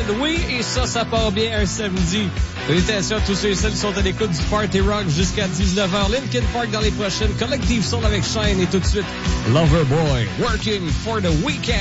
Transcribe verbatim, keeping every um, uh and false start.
week-end. Oui, et ça, ça part bien un samedi. Salutations à tous ceux et celles qui sont à l'écoute du Party Rock jusqu'à dix-neuf heures. Linkin Park dans les prochaines. Collective Soul avec Shine et tout de suite Loverboy. Working for the weekend.